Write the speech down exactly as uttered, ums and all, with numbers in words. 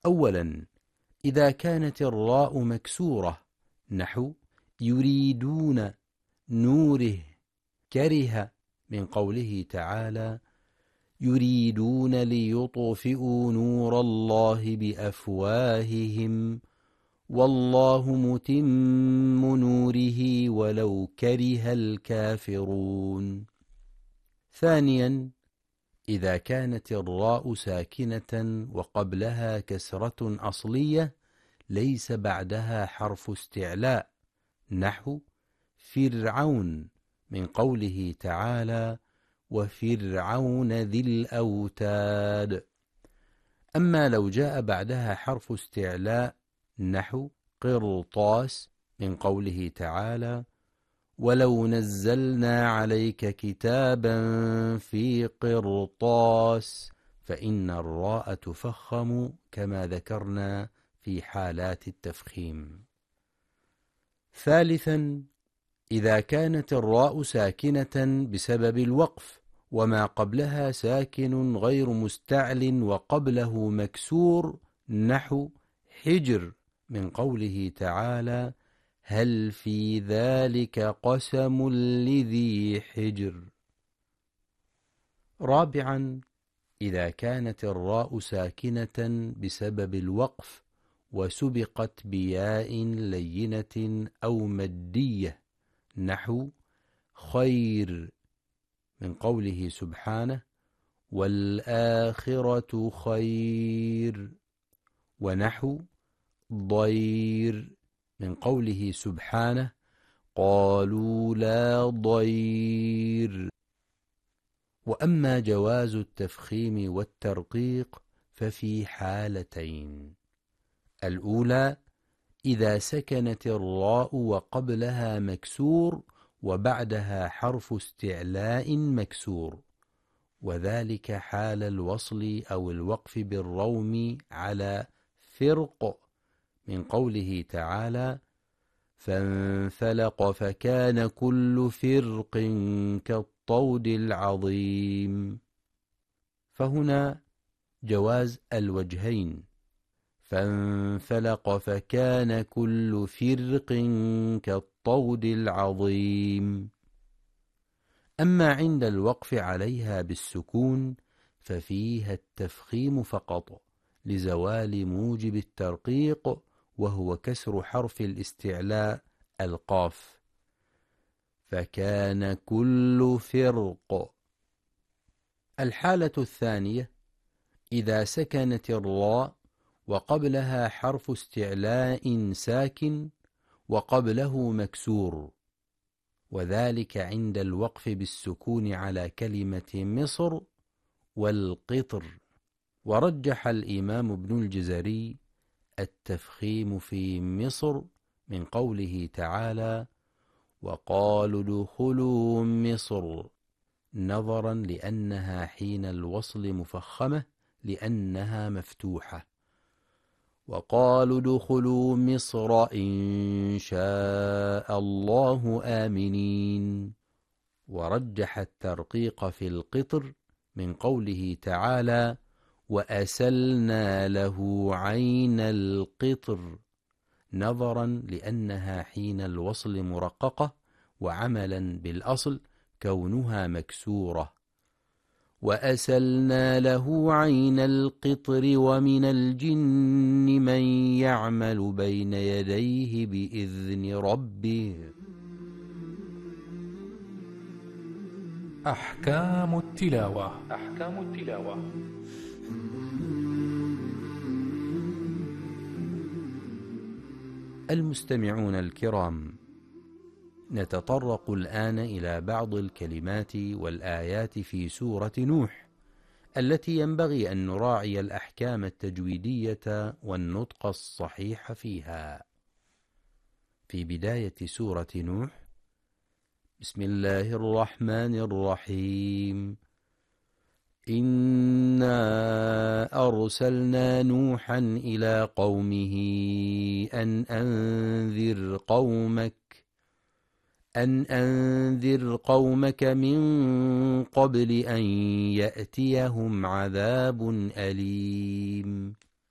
أولا، إذا كانت الراء مكسورة نحو يريدون نوره كره، من قوله تعالى يريدون ليطفئوا نور الله بأفواههم والله متم نوره ولو كره الكافرون. ثانيا، إذا كانت الراء ساكنة وقبلها كسرة أصلية ليس بعدها حرف استعلاء نحو فرعون، من قوله تعالى وفرعون ذي الأوتاد. أما لو جاء بعدها حرف استعلاء نحو قرطاس، من قوله تعالى ولو نزلنا عليك كتابا في قرطاس، فإن الراء تفخم كما ذكرنا في حالات التفخيم. ثالثا، إذا كانت الراء ساكنة بسبب الوقف وما قبلها ساكن غير مستعل وقبله مكسور نحو حجر، من قوله تعالى هل في ذلك قسم لذي حجر. رابعا، إذا كانت الراء ساكنة بسبب الوقف وسبقت بياء لينة أو مدية نحو خير، من قوله سبحانه والآخرة خير، ونحو ضير، من قوله سبحانه قالوا لا ضير. وأما جواز التفخيم والترقيق ففي حالتين: الأولى إذا سكنت الراء وقبلها مكسور وبعدها حرف استعلاء مكسور، وذلك حال الوصل أو الوقف بالروم على فرق، من قوله تعالى فانفلق فكان كل فرق كالطود العظيم. فهنا جواز الوجهين، فانفلق فكان كل فرق كالطود العظيم. أما عند الوقف عليها بالسكون ففيها التفخيم فقط لزوال موجب الترقيق، وهو كسر حرف الاستعلاء القاف، فكان كل فرق. الحالة الثانية إذا سكنت الراء وقبلها حرف استعلاء ساكن وقبله مكسور، وذلك عند الوقف بالسكون على كلمة مصر والقطر. ورجح الإمام ابن الجزري التفخيم في مصر، من قوله تعالى وقالوا ادخلوا مصر، نظرا لأنها حين الوصل مفخمة لأنها مفتوحة، وقالوا ادخلوا مصر إن شاء الله آمنين. ورجح الترقيق في القطر، من قوله تعالى وأسلنا له عين القطر، نظرا لأنها حين الوصل مرققة، وعملا بالأصل كونها مكسورة. وأسلنا له عين القطر ومن الجن من يعمل بين يديه بإذن ربه. أحكام التلاوة. أحكام التلاوة. المستمعون الكرام، نتطرق الآن إلى بعض الكلمات والآيات في سورة نوح التي ينبغي أن نراعي الأحكام التجويدية والنطق الصحيح فيها. في بداية سورة نوح: بسم الله الرحمن الرحيم. إنا أرسلنا نوحا إلى قومه أن أنذر قومك أن أنذر قومك من قبل أن يأتيهم عذاب أليم.